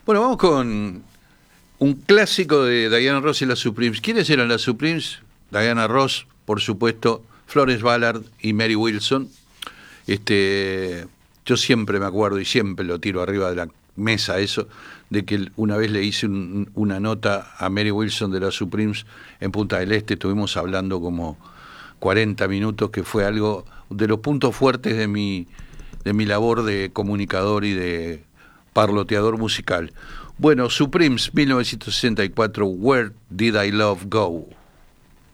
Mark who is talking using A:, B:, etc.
A: Bueno, vamos con un clásico de Diana Ross y las Supremes. ¿Quiénes eran las Supremes? Diana Ross, por supuesto, Florence Ballard y Mary Wilson. Yo siempre me acuerdo y siempre lo tiro arriba de la mesa eso, de que una vez le hice una nota a Mary Wilson de las Supremes en Punta del Este. Estuvimos hablando como 40 minutos, que fue algo de los puntos fuertes de mi labor de comunicador y de parloteador musical. Bueno, Supremes, 1964, Where Did I Love Go?